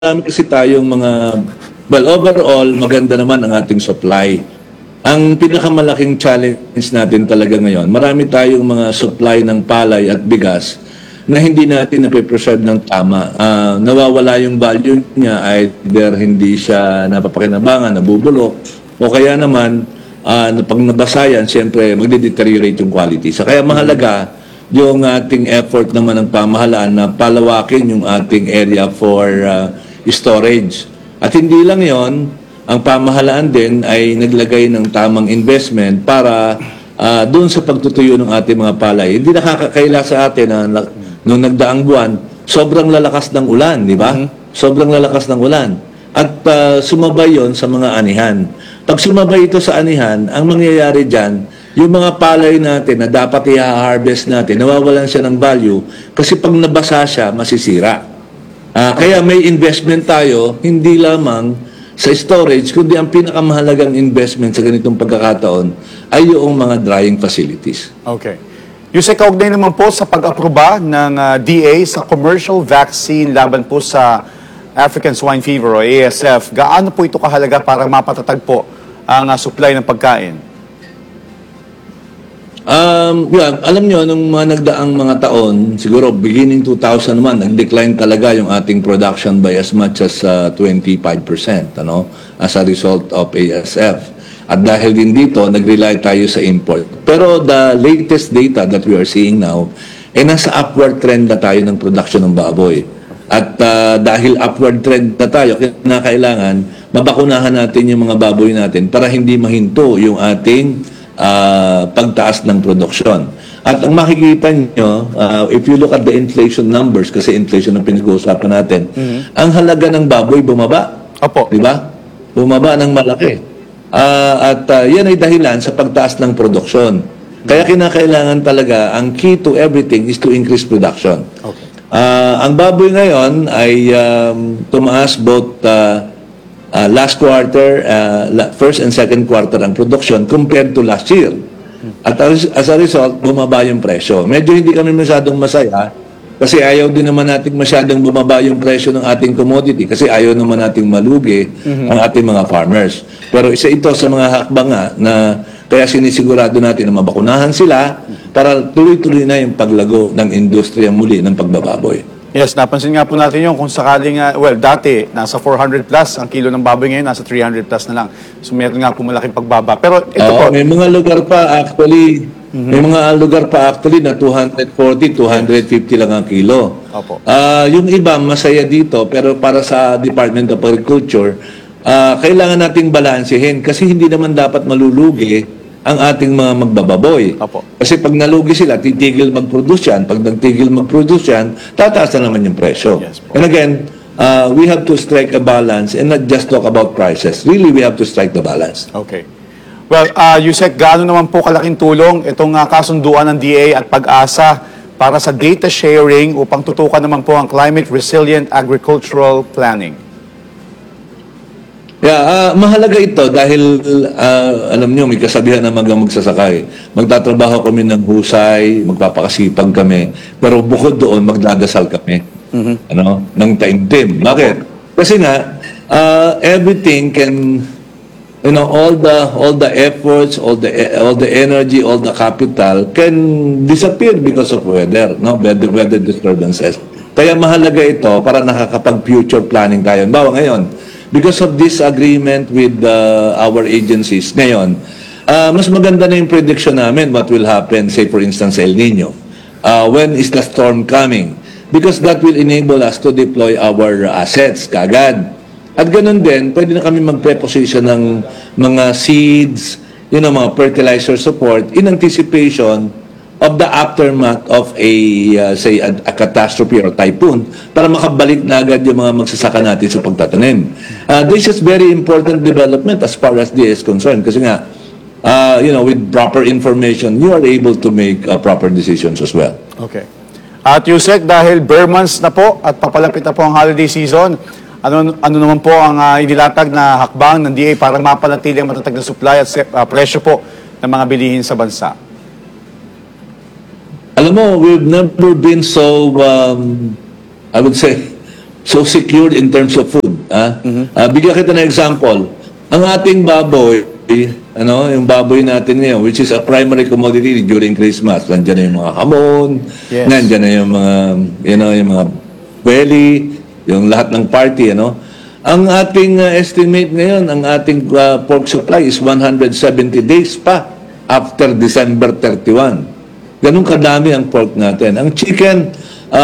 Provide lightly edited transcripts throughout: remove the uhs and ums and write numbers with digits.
marami kasi tayong well, overall, maganda naman ang ating supply. Ang pinakamalaking challenge natin talaga ngayon, marami tayong mga supply ng palay at bigas na hindi natin napipreserve ng tama. Nawawala yung value niya, either hindi siya napapakinabangan, nabubulok, o kaya naman, pag nabasa yan, siyempre magde-deteriorate yung quality. So, kaya mahalaga yung ating effort naman ng pamahalaan na palawakin yung ating area for storage. At hindi lang yon, ang pamahalaan din ay naglagay ng tamang investment para doon sa pagtutuyo ng ating mga palay. Hindi nakakakaila sa atin na nung nagdaang buwan, sobrang lalakas ng ulan, di ba? Sobrang lalakas ng ulan. At sumabay yon sa mga anihan. Pag sumabay ito sa anihan, ang mangyayari dyan, yung mga palay natin na dapat i-harvest natin, nawawalan siya ng value kasi pag nabasa siya, masisira. Kaya may investment tayo, hindi lamang sa storage, kundi ang pinakamahalagang investment sa ganitong pagkakataon ay yung mga drying facilities. Okay. Yusek, kaugnay naman po sa pag-aproba ng DA sa commercial vaccine laban po sa African Swine Fever o ASF, gaano po ito kahalaga para mapatatag po ang supply ng pagkain? Alam nyo, nung mga nagdaang mga taon, siguro beginning 2000 naman, nag-decline talaga yung ating production by as much as 25%, as a result of ASF. At dahil din dito, nag-rely tayo sa import. Pero the latest data that we are seeing now, nasa upward trend na tayo ng production ng baboy. At dahil upward trend na tayo, kailangan mabakunahan natin yung mga baboy natin para hindi mahinto yung ating pagtaas ng produksyon. At ang makikita nyo, if you look at the inflation numbers, kasi inflation ang pinag-uusapan natin, ang halaga ng baboy bumaba. Opo. Diba? Bumaba ng malaki. At yan ay dahilan sa pagtaas ng produksyon. Kaya kinakailangan talaga, ang key to everything is to increase production. Okay. Ang baboy ngayon ay tumaas both last quarter, first and second quarter ang production compared to last year. At as a result, bumaba yung presyo. Medyo hindi kami masyadong masaya kasi ayaw din naman natin masyadong bumaba yung presyo ng ating commodity kasi ayaw naman nating malugi ang ating mga farmers. Pero isa ito sa mga hakbang na kaya sinisigurado natin na mabakunahan sila para tuloy-tuloy na yung paglago ng industriya muli ng pagbababoy. Yes, napansin nga po natin yung kung sakaling, dati, nasa 400 plus, ang kilo ng baboy ngayon, nasa 300 plus na lang. So, meron nga po malaking pagbaba. Pero ito po... May mga lugar pa actually, na 240, 250 lang ang kilo. Opo. Yung iba, masaya dito, pero para sa Department of Agriculture, kailangan nating balansehin kasi hindi naman dapat malulugi ang ating mga magbababoy. Opo. Kasi pag nalugi sila, titigil mag-produce yan. Pag nagtigil mag-produce yan, tataas na naman yung presyo. Yes, po. And again, we have to strike a balance and not just talk about prices. Really, we have to strike the balance. Okay. Well, Yusek, gaano naman po kalaking tulong itong kasunduan ng DA at Pag-asa para sa data sharing upang tutukan naman po ang climate resilient agricultural planning? Yeah, mahalaga ito dahil alam nyo, may kasabihan na magsasakay. Magtatrabaho kami ng husay, magpapakasipag kami, pero bukod doon, magdadasal kami. Ng taimtim. Bakit? Kasi nga, everything can, all the efforts, all the energy, all the capital can disappear because of weather, weather disturbances. Kaya mahalaga ito para nakakapag-future planning tayo. Bawa ngayon, because of this agreement with our agencies ngayon, mas maganda na yung prediction namin what will happen, say for instance, El Nino. When is the storm coming? Because that will enable us to deploy our assets kaagad. At ganun din, pwede na kami mag-preposition ng mga seeds, mga fertilizer support in anticipation of the aftermath of say, a catastrophe or typhoon para makabalik na agad yung mga magsasaka natin sa pagtatanim. This is very important development as far as this is concerned kasi nga, with proper information, you are able to make proper decisions as well. Okay. At Yusek, dahil bare months na po at papalapit na po ang holiday season, ano naman po ang inilatag na hakbang ng DA para mapanatili ang matatag na supply at presyo po ng mga bilihin sa bansa? Alam mo, we've never been so, I would say, so secured in terms of food. Bigyan kita ng example. Ang ating baboy, yung baboy natin ngayon, which is a primary commodity during Christmas. Nandiyan na yung mga hamon, Yes. nandiyan na yung mga, yung mga belly, yung lahat ng party, Ang ating estimate ngayon, ang ating pork supply is 170 days pa after December 31. Ganun kadami ang pork natin. Ang chicken,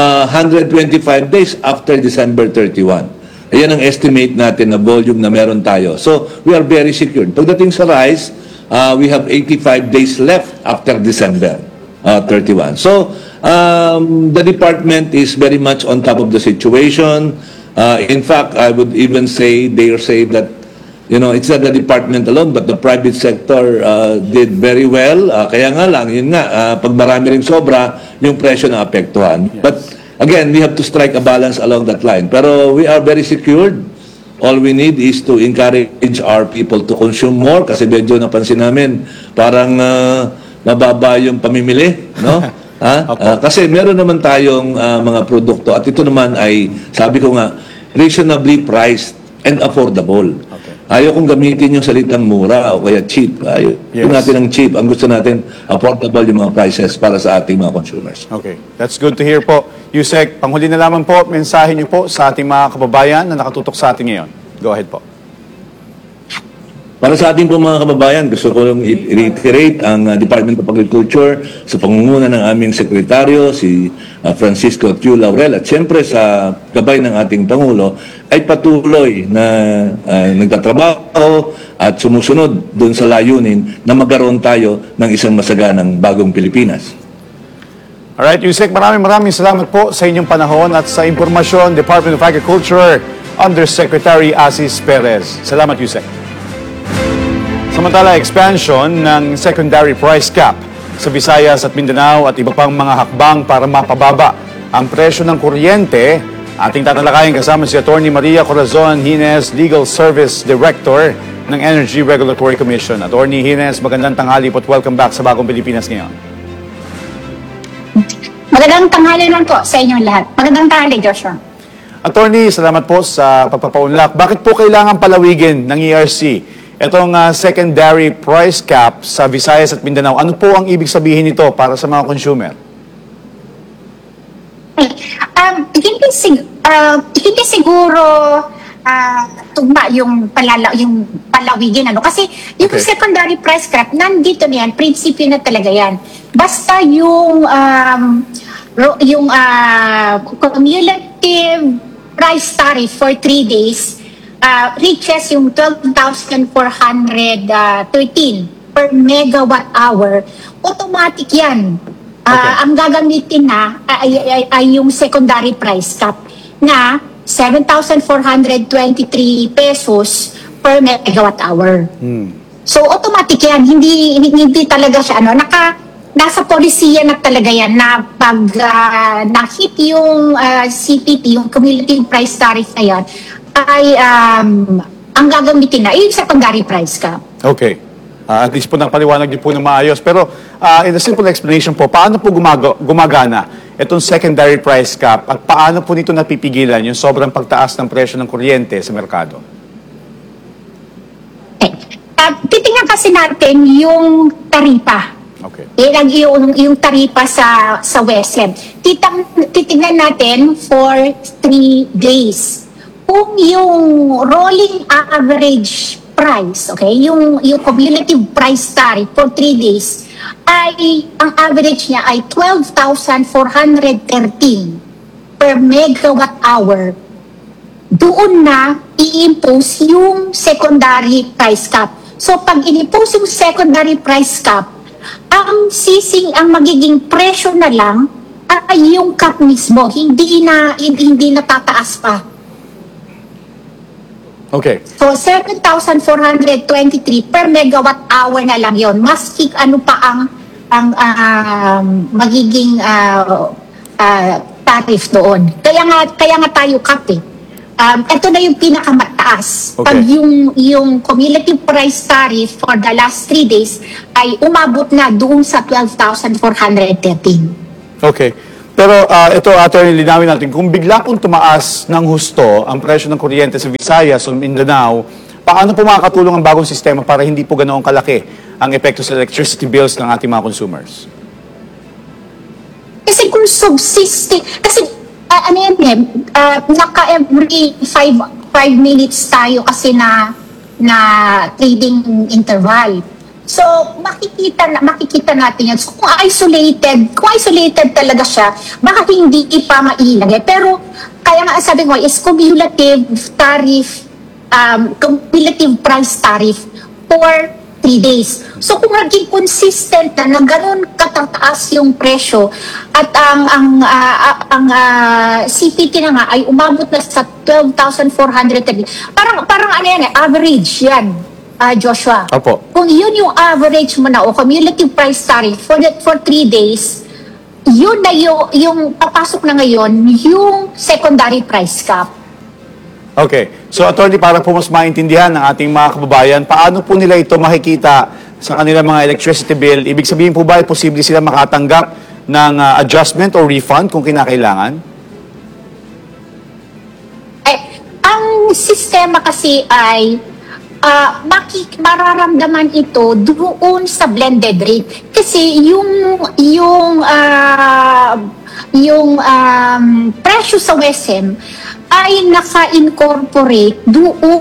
125 days after December 31. Ayan ang estimate natin na volume na meron tayo. So, we are very secured. Pagdating sa rice, we have 85 days left after December 31. So, the department is very much on top of the situation. In fact, I would even say, dare say that, it's not the department alone, but the private sector did very well. Kaya nga lang, yun nga, pag marami ring sobra, yung presyo na apektuhan. Yes. But again, we have to strike a balance along that line. Pero we are very secured. All we need is to encourage our people to consume more kasi medyo napansin namin, parang mababa yung pamimili, no? Kasi meron naman tayong mga produkto at ito naman ay, sabi ko nga, reasonably priced and affordable. Okay. Ayaw kong gamitin yung salitang mura o kaya cheap. Ayaw Yes. natin ang cheap. Ang gusto natin, affordable yung mga prices para sa ating mga consumers. Okay, that's good to hear po. Yusek, panghuli na lamang po, mensahe niyo po sa ating mga kababayan na nakatutok sa atin ngayon. Go ahead po. Para sa ating po mga kababayan, gusto ko lang i-reiterate ang Department of Agriculture sa pangunguna ng aming sekretaryo, si Francisco Tiu Laurel, at siyempre sa gabay ng ating Pangulo, ay patuloy na nagtatrabaho at sumusunod doon sa layunin na magkaroon tayo ng isang masaganang bagong Pilipinas. Alright, Yusek, maraming salamat po sa inyong panahon at sa impormasyon, Department of Agriculture, Undersecretary Asis Perez. Salamat, Yusek. Samantala, expansion ng secondary price cap sa Visayas at Mindanao at iba pang mga hakbang para mapababa ang presyo ng kuryente. Ating tatalakayin kasama si Atty. Maria Corazon Hines, Legal Service Director ng Energy Regulatory Commission. Atty. Hines, magandang tanghali po at welcome back sa Bagong Pilipinas ngayon. Magandang tanghali lang po sa inyong lahat. Magandang tanghali, Joshua. Attorney, salamat po sa pagpapaunlak. Bakit po kailangan palawigin ng ERC itong secondary price cap sa Visayas at Mindanao? Ano po ang ibig sabihin nito para sa mga consumer? Hindi siguro tugma yung palawigin kasi yung Okay. secondary price cap nandito na yan, prinsipyo na talaga yan. Basta yung cumulative price tariff for 3 days reaches yung 12,413 per megawatt hour, automatic yan. Okay. Ang gagamitin na ay yung secondary price cap na 7,423 pesos per megawatt hour. So automatic yan, hindi talaga siya nasa polisiya na talaga yan na pag na-hit yung CPT, yung cumulative price tariff na yan, ay ang gagamitin na yung secondary price cap. Okay. At least po napaliwanag niyo po ng maayos. Pero in a simple explanation po, paano po gumagana itong secondary price cap at paano po nito napipigilan yung sobrang pagtaas ng presyo ng kuryente sa merkado? Okay. Titingnan kasi natin yung taripa. Okay. Yung taripa sa WESEB. Titingnan natin for 3 days. Kung yung rolling average price, okay, yung cumulative price tariff for 3 days, ay ang average niya ay 12,413 per megawatt hour, doon na i-impose yung secondary price cap. So pag in-impose yung secondary price cap, ang magiging presyo na lang ay yung cap mismo, hindi na tataas pa. Okay. So 7,423 per megawatt hour na lang yon. Maski ano pa ang magiging tariff doon. Kaya nga tayo cap eh. Ito na yung pinakamataas. Okay. Pag yung cumulative price tariff for the last 3 days ay umabot na doon sa 12,413. Okay. Pero ito, Attorney, linawin natin, kung bigla pong tumaas ng husto ang presyo ng kuryente sa Visayas o Mindanao, paano po makakatulong ang bagong sistema para hindi po ganoong kalaki ang epekto sa electricity bills ng ating mga consumers? Kasi kung subsisting, kasi ano yan naka every 5 minutes tayo kasi na trading interval. So makikita natin yan. So kung isolated talaga siya, baka hindi pa mailagay. Pero kaya nga sabi ko is cumulative tariff, cumulative price tariff for 3 days. So kung naging consistent na ganun katataas yung presyo at ang CPT na nga ay umabot na sa 12,430. Parang ano yan, average yan, Joshua. Opo. Kung yun yung average mo na o cumulative price tariff for 3 days, yun na yung papasok na ngayon yung secondary price cap. Okay. So, Attorney, para po mas maintindihan ng ating mga kababayan, paano po nila ito makikita sa kanilang mga electricity bill? Ibig sabihin po ba, posible sila makatanggap ng adjustment or refund kung kinakailangan? Ang sistema kasi ay mararamdaman ito doon sa blended rate. Kasi yung presyo sa WESM ay naka-incorporate doon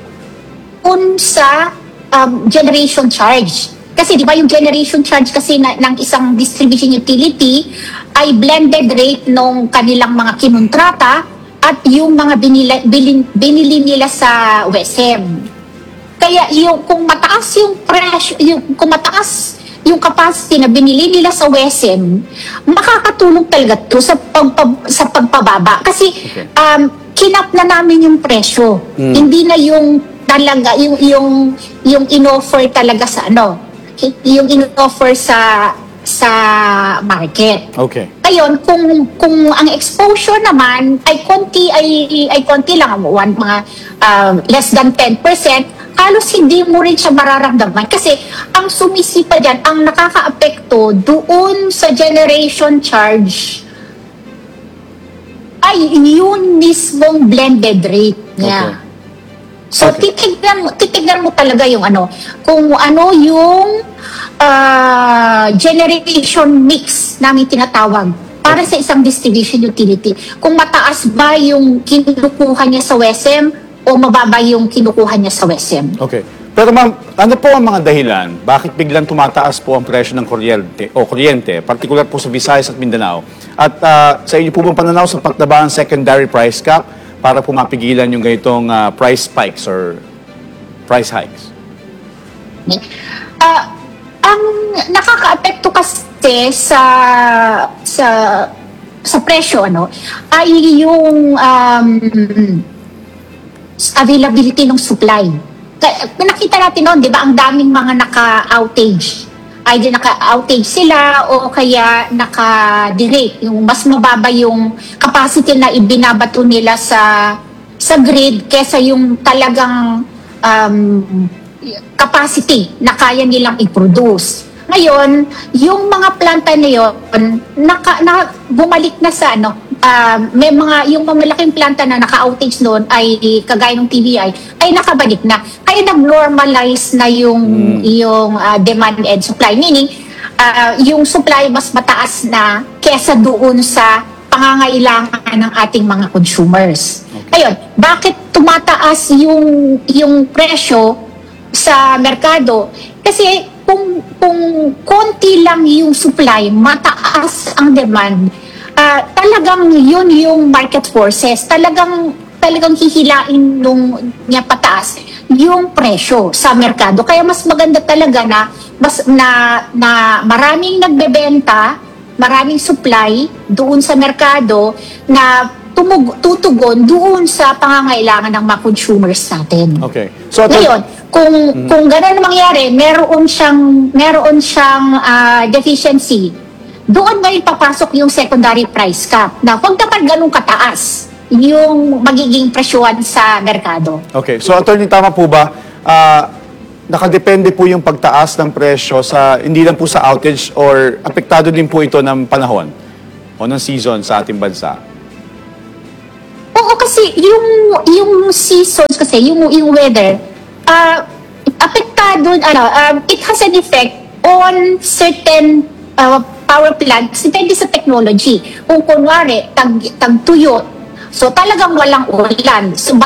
sa generation charge. Kasi di ba yung generation charge kasi ng isang distribution utility ay blended rate nung kanilang mga kinontrata at yung mga binili nila sa WESM. Kaya kung mataas yung presyo, kung mataas yung capacity na binili nila sa WESM, makakatulong talaga to sa pagpababa. Kasi kinap na namin yung presyo. Hindi na yung talaga yung in-offer talaga sa yung in-offer sa market. Okay. Ngayon, kung ang exposure naman ay konti lang, mga less than 10%, halos hindi mo rin siya mararamdaman kasi ang sumisipa dyan, ang nakakaapekto doon sa generation charge ay yun mismong blended rate niya. Okay. So Okay. titignan mo talaga yung kung ano yung generation mix namin tinatawag para sa isang distribution utility. Kung mataas ba yung kinukuha niya sa WESM o mababa yung kinukuha niya sa WESM. Okay. Pero ma'am, ano po ang mga dahilan? Bakit biglang tumataas po ang presyo ng kuryente, particular po sa Visayas at Mindanao? At sa inyo po bang pananaw sa pagtaba ng secondary price cap para po mapigilan yung ganitong price spikes or price hikes? Ang nakakaapekto kasi sa presyo ay yung availability ng supply. Nakita natin noon, di ba, ang daming mga naka-outage. Either naka-outage sila o kaya naka-derate. Yung mas mababa yung capacity na ibinabato nila sa grid kesa yung talagang capacity na kaya nilang i-produce. Ngayon, yung mga planta na yun, bumalik na sa may yung malaking planta na naka-outage noon ay kagaya ng TVI ay nakabalik na. Kaya nag-normalize na yung demand and supply. Meaning, yung supply mas mataas na kesa doon sa pangangailangan ng ating mga consumers. Ngayon, bakit tumataas yung presyo sa merkado? Kasi kung konti lang yung supply, mataas ang demand, talagang yun yung market forces. Talagang hihilain nung niya pataas yung presyo sa merkado. Kaya mas maganda talaga na maraming nagbebenta, maraming supply doon sa merkado na tutugon doon sa pangangailangan ng mga consumers natin. Okay. So, ngayon, kung gano'n mangyari, meron siyang deficiency, doon ngayon papasok yung secondary price cap na huwag naman ganun kataas yung magiging presyohan sa merkado. Okay. So, Attorney, tama po ba? Nakadepende po yung pagtaas ng presyo sa hindi lang po sa outage or apektado din po ito ng panahon? o ng season sa ating bansa? Oo, kasi yung seasons kasi, yung weather, apektado, it has an effect on certain power plants, depende sa technology. Kung kunwari, tagtuyo, so talagang walang ulan. So,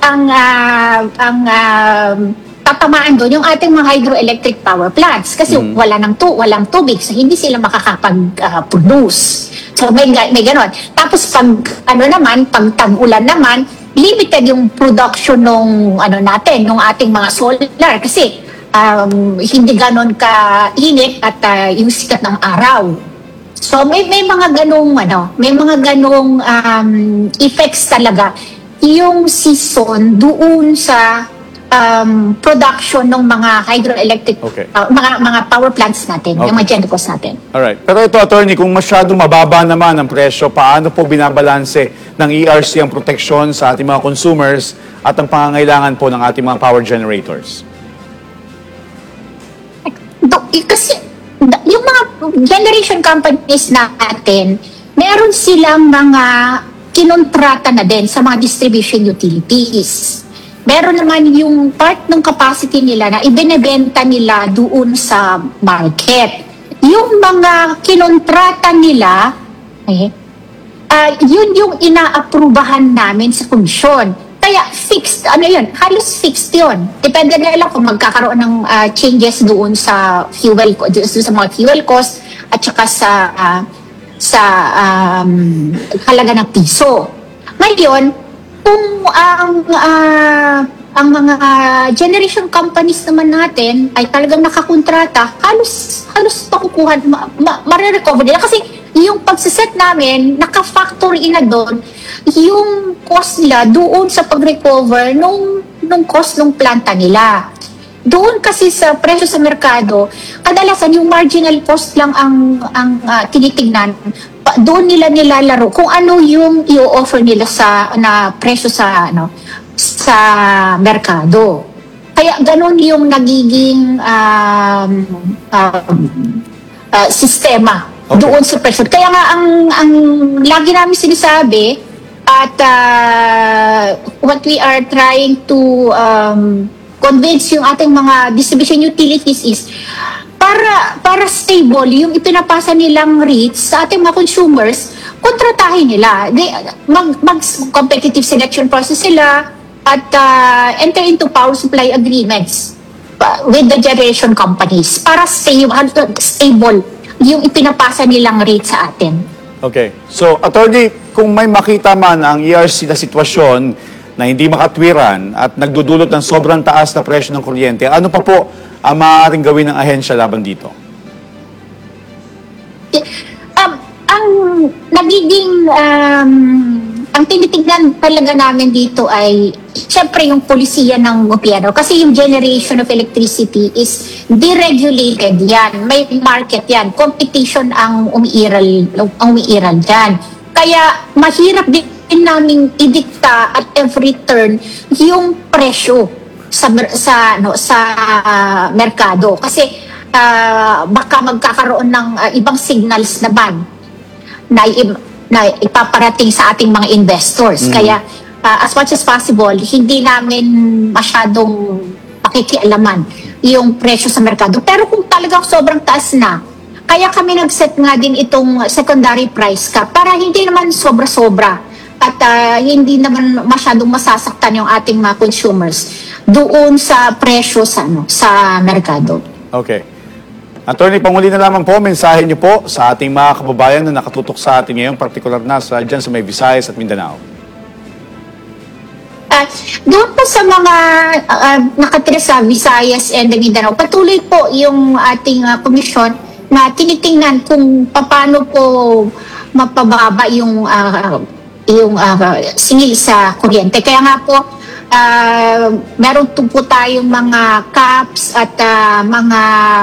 tatamaan doon yung ating mga hydroelectric power plants kasi walang tubig, so hindi sila makakapag-produce. So may ganon. Tapos pag tag-ulan naman, limited yung production nung natin, nung ating mga solar kasi hindi ganon ka-init at yung sikat ng araw. So may mga ganong effects talaga yung season doon sa production ng mga hydroelectric mga power plants natin, yung mga GenCos natin. Alright. Pero ito, attorney, kung masyado mababa naman ang presyo, paano po binabalanse ng ERC ang proteksyon sa ating mga consumers at ang pangangailangan po ng ating mga power generators? Kasi yung mga generation companies natin, meron silang mga kinontrata na din sa mga distribution utilities. Meron naman yung part ng capacity nila na ibinebenta nila doon sa market. Yung mga kinontrata nila, yun yung inaaprubahan namin sa komisyon. Kaya fixed, halos fixed yun. Depende na lang kung magkakaroon ng changes doon sa sa mga fuel cost at saka sa halaga ng piso. Ngayon, kung ang mga generation companies naman natin ay talagang nakakontrata, halos makukuha, marirecover nila. Kasi yung pagsiset namin, naka-factor in na doon yung cost nila doon sa pag-recover nung cost ng planta nila. Doon kasi sa presyo sa merkado, kadalasan yung marginal cost lang ang tinitingnan. Doon nila nilalaro kung ano yung i-offer nila na presyo sa merkado. Kaya ganun yung nagiging sistema doon sa presyo. Kaya nga ang lagi namin sinasabi at what we are trying to convince yung ating mga distribution utilities is para stable yung ipinapasa nilang rates sa ating mga consumers, kontratahin nila. Mag-competitive selection process sila at enter into power supply agreements with the generation companies para stable yung ipinapasa nilang rate sa atin. Okay. So, attorney, kung may makita man ang ERC na sitwasyon na hindi makatwiran at nagdudulot ng sobrang taas na presyo ng kuryente, ano pa po ang maaaring gawin ng ahensya laban dito? Ang tinitignan talaga namin dito ay syempre yung polisiya ng gobyerno kasi yung generation of electricity is deregulated yan. May market yan. Competition ang umiiral dyan. Kaya mahirap din namin idikta at every turn yung presyo sa merkado kasi baka magkakaroon ng ibang signals naman na ipaparating sa ating mga investors. Kaya as much as possible, hindi namin masyadong pakikialaman yung presyo sa merkado. Pero kung talagang sobrang taas na, kaya kami nag-set nga din itong secondary price cap para hindi naman sobra-sobra at hindi naman masyadong masasaktan yung ating mga consumers doon sa presyo sa merkado. Okay. Attorney, panguli na lamang po, mensahe niyo po sa ating mga kababayan na nakatutok sa atin ngayon, partikular na dyan sa may Visayas at Mindanao. Doon po sa mga nakatira sa Visayas and Mindanao, patuloy po yung ating komisyon na tinitingnan kung paano po mapababa yung singil sa kuryente. Kaya nga po, meron po tayong mga caps at mga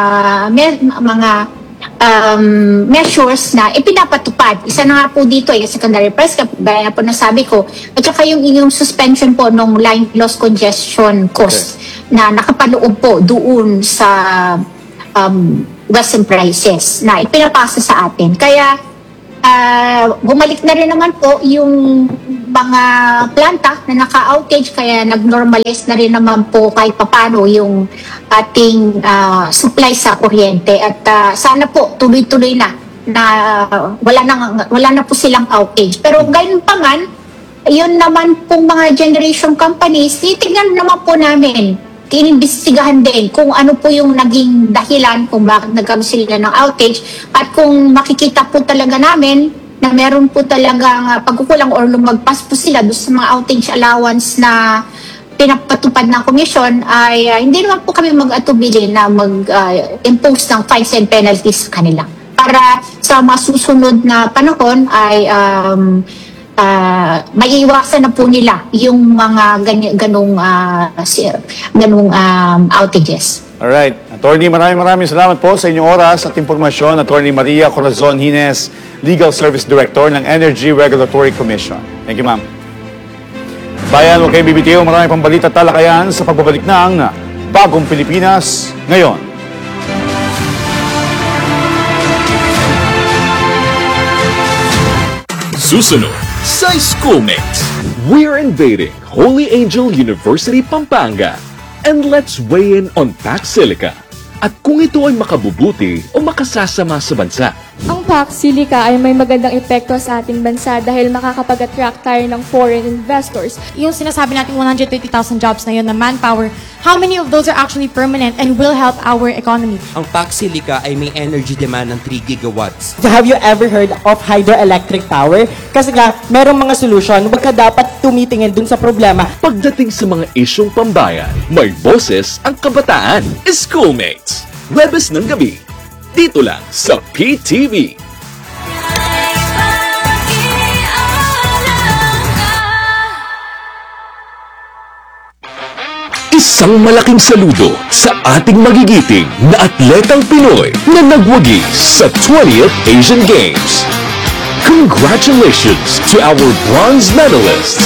measures na ipinapatupad. Isa na nga po dito yung secondary price cap, gaya po nasabi ko, at saka yung suspension po ng line loss congestion cost na nakapaloob po doon sa western prices na ipinapasa sa atin. Kaya bumalik na rin naman po yung mga planta na naka-outage kaya nag-normalize na rin naman po kahit papano yung ating supply sa kuryente at sana po tuloy-tuloy na wala na po silang outage. Pero gayon pa man, yun naman pong mga generation companies, titignan naman po namin, inimbestigahan din kung ano po yung naging dahilan kung bakit nagkaroon sila ng outage at kung makikita po talaga namin na meron po talagang pagkukulang or lumagpas po sila doon sa mga outage allowance na pinapatupad ng komisyon ay hindi naman po kami mag-atubili na mag-impose ng fines and penalties sa kanila. Para sa mga susunod na panahon ay maiiwasan na po nila yung mga ganong outages. Alright. Attorney, maraming salamat po sa inyong oras at impormasyon. Attorney Maria Corazon Hines, Legal Service Director ng Energy Regulatory Commission. Thank you, ma'am. Bayan, huwag kayo bibitiw. Maraming pambalita at talakayan sa pagbabalik ng Bagong Pilipinas ngayon. Susunod sa Schoolmates. We're invading Holy Angel University, Pampanga. And let's weigh in on Pax Silica at kung ito ay makabubuti o makasasama sa bansa. Ang Pax Silica ay may magandang epekto sa ating bansa dahil makakapag-attract tayo ng foreign investors. Yung sinasabi natin 130,000 jobs na yun na manpower, how many of those are actually permanent and will help our economy? Ang Pax Silica ay may energy demand ng 3 gigawatts. Have you ever heard of hydroelectric power? Kasi nga, merong mga solusyon, wag ka dapat tumitingin dun sa problema. Pagdating sa mga isyong pambayan, may boses ang kabataan. Schoolmates, Webes ng gabi. Dito lang sa PTV. Isang malaking saludo sa ating magigiting na atletang Pinoy na nagwagi sa 20th Asian Games. Congratulations to our bronze medalists